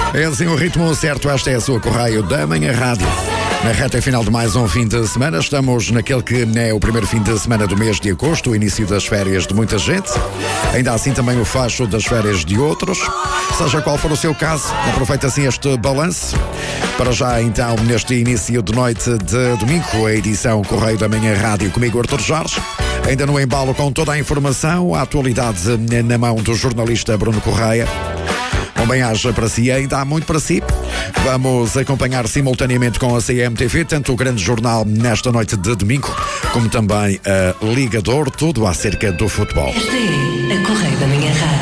É assim o ritmo certo, esta é a sua Correio da Manhã Rádio. Na reta final de mais um fim de semana, estamos naquele que é o primeiro fim de semana do mês de agosto, o início das férias de muita gente, ainda assim também o facho das férias de outros. Seja qual for o seu caso, aproveita assim este balanço. Para já então, neste início de noite de domingo, a edição Correio da Manhã Rádio comigo, Artur Jorge. Ainda no embalo com toda a informação, a atualidade na mão do jornalista Bruno Correia. Bom, bem-aja para si, ainda há muito para si. Vamos acompanhar simultaneamente com a CMTV, tanto o grande jornal nesta noite de domingo, como também a Ligador, tudo acerca do futebol. Esta é a Correio da Manhã Rádio.